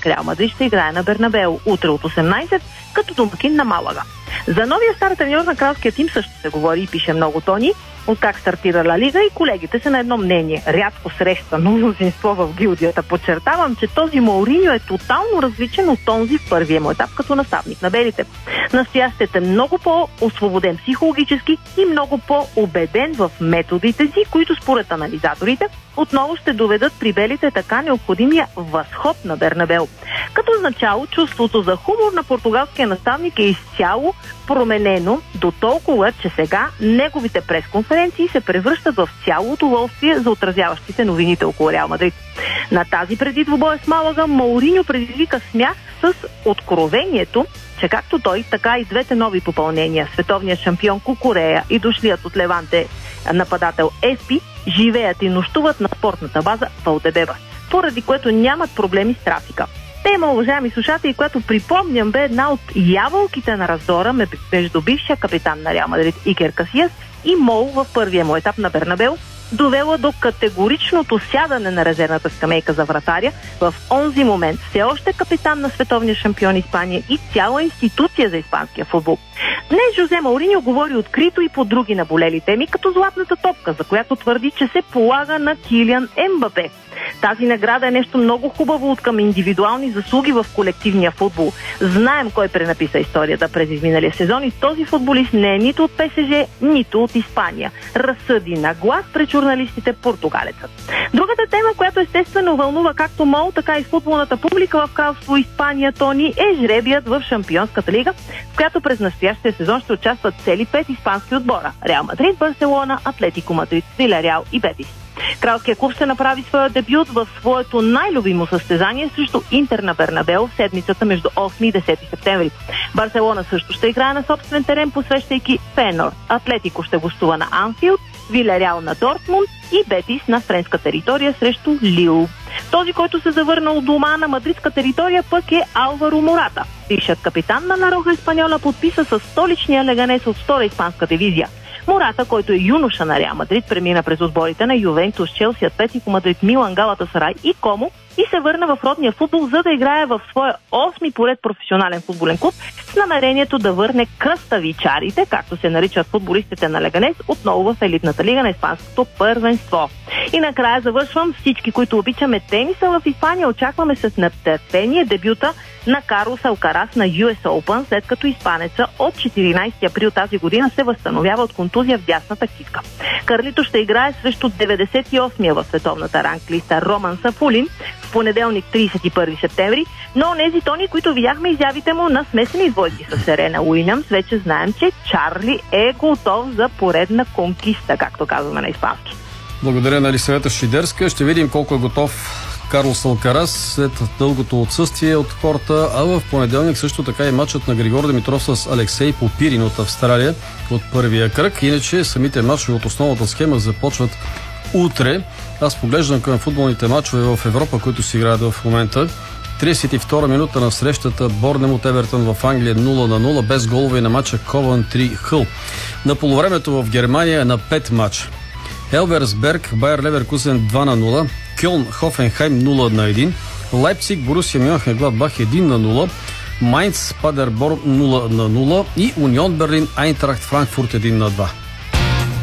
понеделник Реал Мадрид ще играе на Бернабеу утре от 18, като домакин на Малага. За новия стар треньор на кралския тим също се говори и пише много Тони, от как стартира Ла Лига, и колегите са на едно мнение. Рядко срещано мнозинство в гилдията. Подчертавам, че този Мауриньо е тотално различен от онзи в първия му етап като наставник на белите. Настоящият е много по-освободен психологически и много по-убеден в методите си, които според анализаторите отново ще доведат при белите така необходимия възход на Бернабеу. Като начало чувството за хумор на португалския наставник е изцяло променено до толкова, че сега неговите пресконференции се превръщат в цяло удоволствие за отразяващите новините около Реал Мадрид. На тази преди двубоя с Малага Мауриньо предизвика смях с откровението, че както той, така и двете нови попълнения, световният шампион Кукурея и дошлият от Леванте нападател Еспи, живеят и нощуват на спортната база Валдебебас, поради което нямат проблеми с трафика. Тема, уважаеми слушатели, която припомням бе една от ябълките на раздора между бившия капитан на Реал Мадрид Икер Касияс и Мол в първия му етап на Бернабеу, довела до категоричното сядане на резервната скамейка за вратаря в онзи момент все още капитан на световния шампион Испания и цяла институция за испанския футбол. Днес Жозе Мауриньо говори открито и по други наболели теми, като златната топка, за която твърди, че се полага на Килиан Ембапе. Тази награда е нещо много хубаво от към индивидуални заслуги в колективния футбол. Знаем кой пренаписа историята през изминалия сезон и този футболист не е нито от ПСЖ, нито от Испания. Разсъди на глас пред журналистите португалецът. Другата тема, която естествено вълнува както Мол, така и футболната публика в кралство Испания, Тони, е жребият в Шампионската лига, в която през настоящия сезон ще участват цели 5 испански отбора – Реал Мадрид, Барселона, Атлетико Мадрид, Вилареал и Бетис. Кралския клуб ще направи своя дебют в своето най-любимо състезание срещу Интер на Бернабеу в седмицата между 8 и 10 септември. Барселона също ще играе на собствен терен, посрещайки Фейнорд. Атлетико ще гостува на Анфилд, Вилареал на Дортмунд и Бетис на френска територия срещу Лил. Този, който се завърна от дома на мадридска територия, пък е Алваро Мората. Бившият капитан на Роха Испаньола подписа с столичния леганес от втора испанска дивизия. Мората, който е юноша на Реал Мадрид, премина през отборите на Ювентус, Челси, Атлетико Мадрид, Милан, Галатасарай и Комо и се върна в родния футбол, за да играе в своя 8-ми поред професионален футболен клуб с намерението да върне кръставичарите, както се наричат футболистите на Леганес, отново в елитната лига на испанското първенство. И накрая завършвам. Всички, които обичаме тениса в Испания, очакваме с нетърпение дебюта на Карлос Алкарас на US Open, след като испанеца от 14 април тази година се възстановява от контузия в дясната китка. Карлито ще играе срещу 98-я в световната ранглиста Роман Сафулин в понеделник 31 септември, но тези Тони, които видяхме изявите му на смесени двойки с Серена Уилямс, вече знаем, че Чарли е готов за поредна конкиста, както казваме на испански. Благодаря на Елисавета Шидерска. Ще видим колко е готов Карлос Алкарас след дългото отсъствие от корта, а в понеделник също така и матчът на Григор Димитров с Алексей Попирин от Австралия от първия кръг. Иначе самите матчове от основната схема започват утре. Аз поглеждам към футболните матчове в Европа, които се играят в момента. 32 минута на срещата Борнемут Евертън в Англия 0-0 без голове на матча Ковентри Хъл. На полувремето в Германия е на 5 матча. Елверсберг, Байер Леверкузен 2-0, Кьолн Хофенхайм 0-1, Лайпциг Борусия Мюнхен-Гладбах 1-0, Майнц Падерборн 0-0 и Унион Берлин Айнтрахт Франкфурт 1-2.